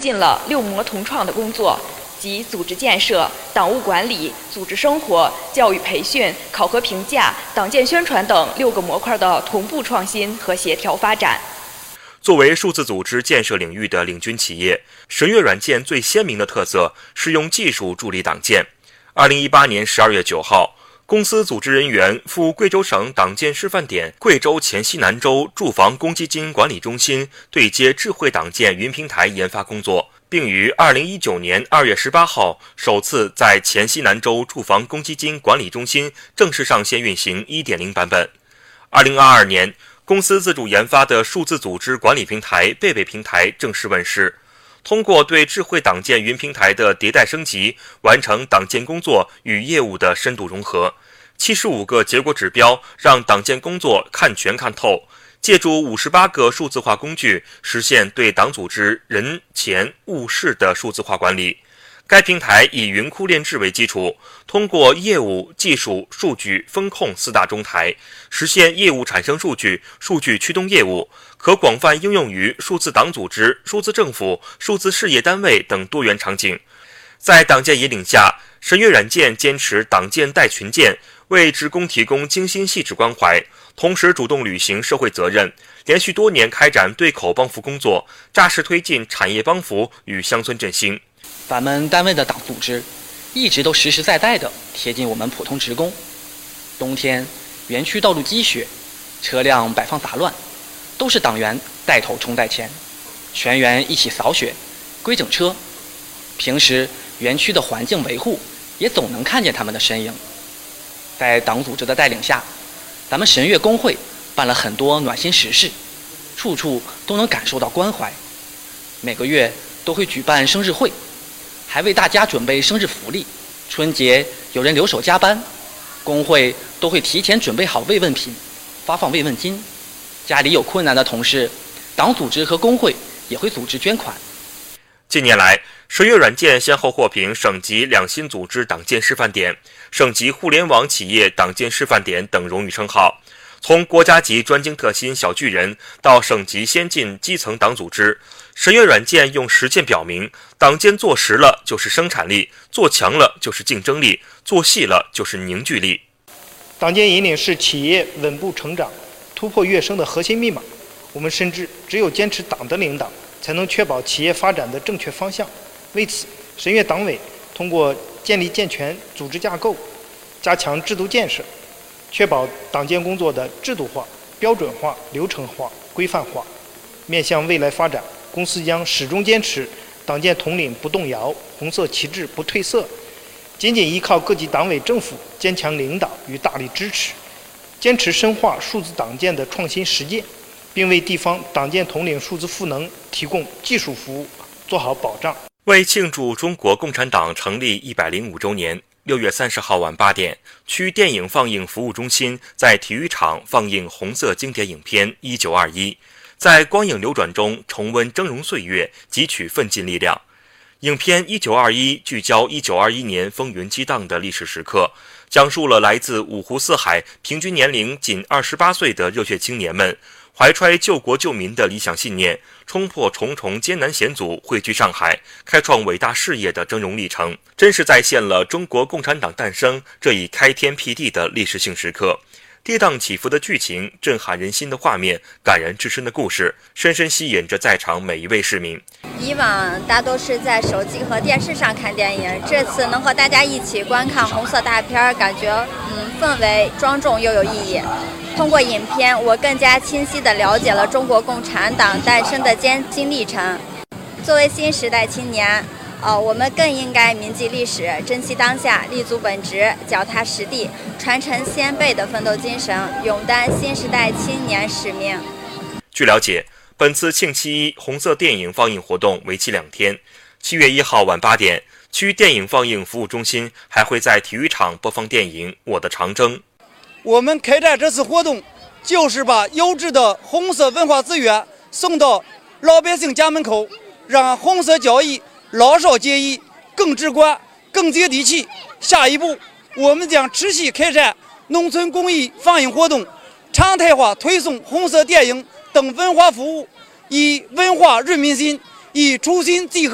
进了六模同创的工作，即组织建设、党务管理、组织生活、教育培训、考核评价、党建宣传等6个模块的同步创新和协调发展。 作为数字组织建设领域的领军企业，神悦软件最鲜明的特色是用技术助力党建。2018年12月9号，公司组织人员赴贵州省党建示范点贵州黔西南州住房公积金管理中心对接智慧党建云平台研发工作，并于2019年2月18号首次在黔西南州住房公积金管理中心正式上线运行 1.0 版本。2022年，公司自主研发的数字组织管理平台贝贝平台正式问世。通过对智慧党建云平台的迭代升级，完成党建工作与业务的深度融合。75个结果指标让党建工作看全看透，借助58个数字化工具，实现对党组织人、钱、物、事的数字化管理。该平台以云库链制为基础，通过业务、技术、数据、风控4大中台，实现业务产生数据、数据驱动业务，可广泛应用于数字党组织、数字政府、数字事业单位等多元场景。在党建引领下，神悦软件坚持党建带群建，为职工提供精心细致关怀，同时主动履行社会责任，连续多年开展对口帮扶工作，扎实推进产业帮扶与乡村振兴。 咱们单位的党组织一直都实实在在地贴近我们普通职工。冬天园区道路积雪，车辆摆放杂乱，都是党员带头冲在前，全员一起扫雪、归整车。平时园区的环境维护也总能看见他们的身影。在党组织的带领下，咱们神悦工会办了很多暖心实事，处处都能感受到关怀。每个月都会举办生日会，还为大家准备生日福利。春节有人留守加班，工会都会提前准备好慰问品，发放慰问金。家里有困难的同事，党组织和工会也会组织捐款。 近年来，神悦软件先后获评省级两新组织党建示范点、省级互联网企业党建示范点等荣誉称号。从国家级专精特新小巨人到省级先进基层党组织，神悦软件用实践表明，党建做实了就是生产力，做强了就是竞争力，做细了就是凝聚力。 党建引领是企业稳步成长、突破跃升的核心密码。我们深知，只有坚持党的领导，才能确保企业发展的正确方向。为此，神悦党委通过建立健全组织架构，加强制度建设，确保党建工作的制度化、标准化、流程化、规范化。面向未来发展，公司将始终坚持党建统领不动摇，红色旗帜不褪色，紧紧依靠各级党委政府坚强领导与大力支持，坚持深化数字党建的创新实践，并为地方党建统领数字赋能提供技术服务，做好保障。 为庆祝中国共产党成立105周年，6月30号晚8点，区电影放映服务中心在体育场放映红色经典影片《1921》，在光影流转中重温峥嵘岁月，汲取奋进力量。影片《1921》聚焦1921年风云激荡的历史时刻，讲述了来自五湖四海、平均年龄仅28岁的热血青年们，怀揣救国救民的理想信念，冲破重重艰难险阻，汇聚上海，开创伟大事业的峥嵘历程，真是再现了中国共产党诞生这一开天辟地的历史性时刻。跌宕起伏的剧情，震撼人心的画面，感人至深的故事，深深吸引着在场每一位市民。 以往大多是在手机和电视上看电影，这次能和大家一起观看红色大片，感觉氛围庄重又有意义。通过影片，我更加清晰地了解了中国共产党诞生的艰辛历程。作为新时代青年，我们更应该铭记历史，珍惜当下，立足本职，脚踏实地，传承先辈的奋斗精神，勇担新时代青年使命。 据了解，本次庆7·1红色电影放映活动为期2天。7月1号晚8点，区电影放映服务中心还会在体育场播放电影《我的长征》。 我们开展这次活动，就是把优质的红色文化资源送到老百姓家门口，让红色教育老少皆宜，更直观、更接地气。下一步，我们将持续开展农村公益放映活动，常态化推送红色电影等文化服务，以文化润民心，以初心集合。